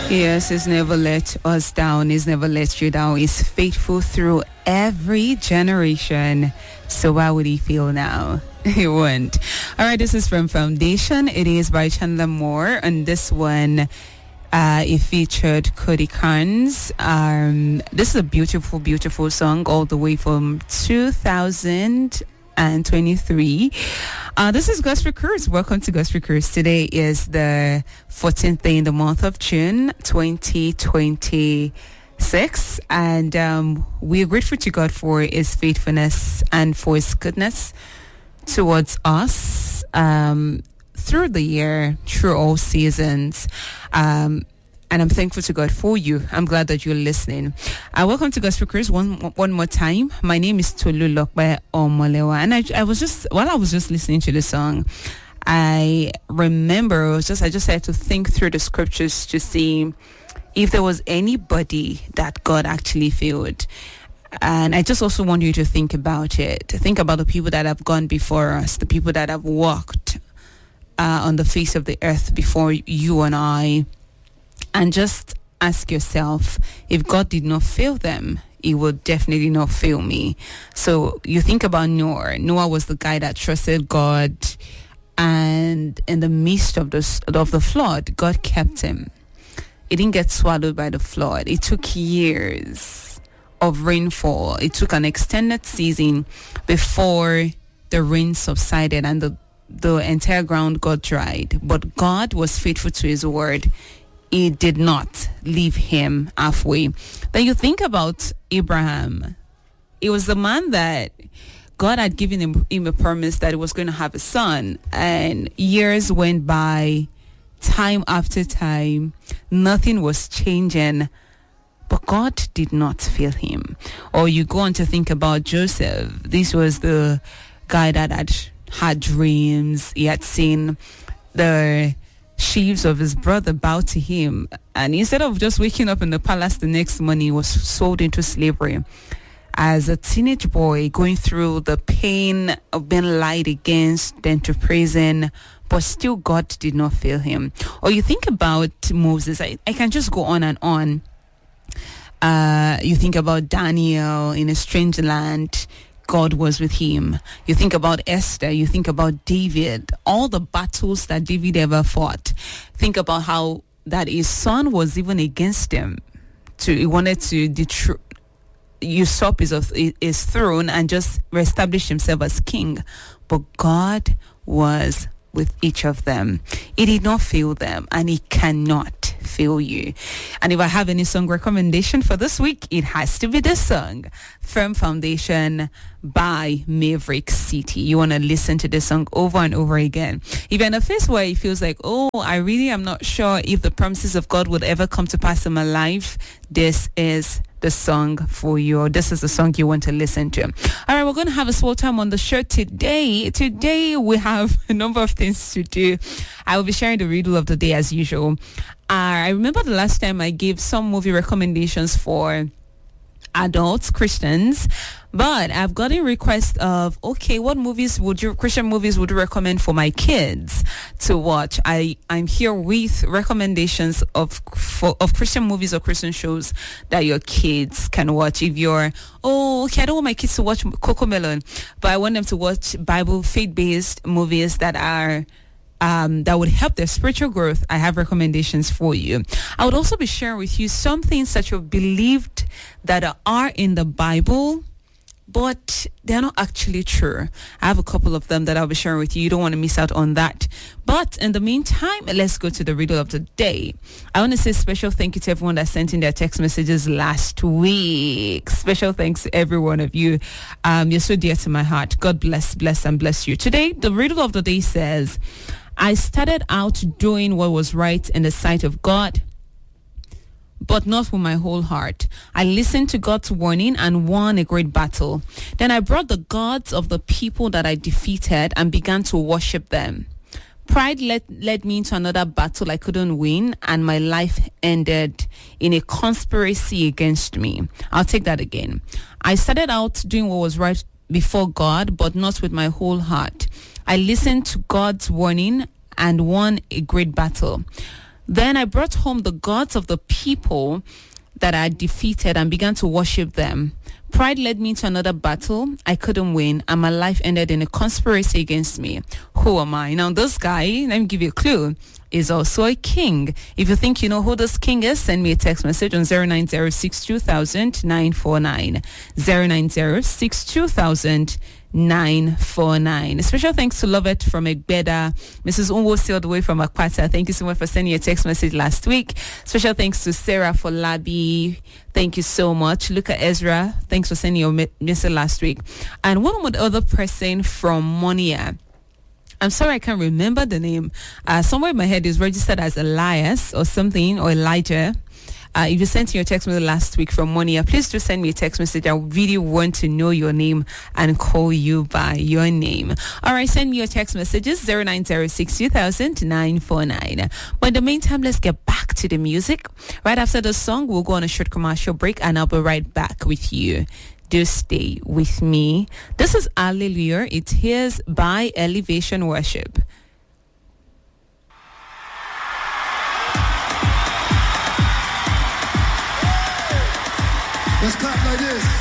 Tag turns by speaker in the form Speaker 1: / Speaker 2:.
Speaker 1: Yes, He's never let us down. He's never let you down. He's faithful through every generation. So why would He fail now? He won't. All right, this is from Foundation. It is by Chandler Moore. And this one, it featured Cody Carnes. This is a beautiful, beautiful song all the way from 2023. This is Gospel Cruise. Welcome to Gospel Cruise. Today is the 14th day in the month of June, 2026. And we are grateful to God for His faithfulness and for His goodness towards us through the year, through all seasons. And I'm thankful to God for you. I'm glad that you're listening. Welcome to Gospel Cruise one more time. My name is Tolu Lokbe Omolewa. And I was just listening to the song, I remember I just had to think through the scriptures to see if there was anybody that God actually failed. And I just also want you to think about it. Think about the people that have gone before us, the people that have walked on the face of the earth before you and I. And just ask yourself, if God did not fail them, He will definitely not fail me. So you think about Noah. Noah was the guy that trusted God. And in the midst of the flood, God kept him. He didn't get swallowed by the flood. It took years of rainfall. It took an extended season before the rain subsided and the entire ground got dried. But God was faithful to His word. He did not leave him halfway. Then you think about Abraham. He was the man that God had given him a promise that he was going to have a son. And years went by, time after time. Nothing was changing. But God did not fail him. Or you go on to think about Joseph. This was the guy that had dreams. He had seen the sheaves of his brother bow to him. And instead of just waking up in the palace the next morning, he was sold into slavery. As a teenage boy, going through the pain of being lied against, then to prison, but still God did not fail him. Or you think about Moses. I can just go on and on. You think about Daniel in a strange land. God was with him. You think about Esther. You think about David. All the battles that David ever fought. Think about how that his son was even against him. He wanted to usurp his throne and just reestablish himself as king. But God was with each of them. He did not fail them, and He cannot fail you. And if I have any song recommendation for this week, it has to be this song, Firm Foundation by Maverick City. You want to listen to this song over and over again. If you're in a phase where it feels like, I really am not sure if the promises of God would ever come to pass in my life, this is the song for you, or this is the song you want to listen to. All right, we're going to have a small time on the show today. Today we have a number of things to do. I will be sharing the riddle of the day as usual. I remember the last time I gave some movie recommendations for adults, Christians, but I've gotten requests of, what Christian movies would you recommend for my kids to watch? I'm here with recommendations of Christian movies or Christian shows that your kids can watch. If you're, I don't want my kids to watch CoComelon, but I want them to watch Bible faith-based movies that are that would help their spiritual growth, I have recommendations for you. I would also be sharing with you some things that you've believed that are in the Bible, but they're not actually true. I have a couple of them that I'll be sharing with you. You don't want to miss out on that. But in the meantime, let's go to the riddle of the day. I want to say special thank you to everyone that sent in their text messages last week. Special thanks to every one of you. You're so dear to my heart. God bless and bless you. Today, the riddle of the day says, I started out doing what was right in the sight of God, but not with my whole heart. I listened to God's warning and won a great battle. Then I brought the gods of the people that I defeated and began to worship them. Pride led me into another battle I couldn't win, and my life ended in a conspiracy against me. I'll take that again. I started out doing what was right before God, but not with my whole heart. I listened to God's warning and won a great battle. Then I brought home the gods of the people that I had defeated and began to worship them. Pride led me to another battle. I couldn't win, and my life ended in a conspiracy against me. Who am I? Now, this guy, let me give you a clue, is also a king. If you think you know who this king is, send me a text message on 0906200 949. 0906200 Special thanks to Lovett from Egbeda, Mrs. Unwo all the way from Akpata. Thank you so much for sending your text message last week. Special thanks to Sarah for Labi. Thank you so much. Luca Ezra, thanks for sending your message last week. And one more other person from Monia. I'm sorry, I can't remember the name. Somewhere in my head is registered as Elias or something, or Elijah. If you sent me your text message last week from Monia, please do send me a text message. I really want to know your name and call you by your name. All right, send me your text messages, 09062000 949. But in the meantime, let's get back to the music. Right after the song, we'll go on a short commercial break, and I'll be right back with you. Do stay with me. This is Alleluia. It is by Elevation Worship.
Speaker 2: Let's clap.